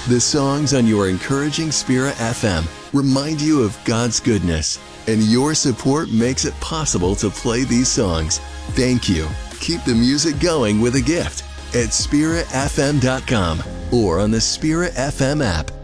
The songs on your Encouraging Spirit FM remind you of God's goodness, and your support makes it possible to play these songs. Thank you. Keep the music going with a gift at spiritfm.com or on the Spirit FM app.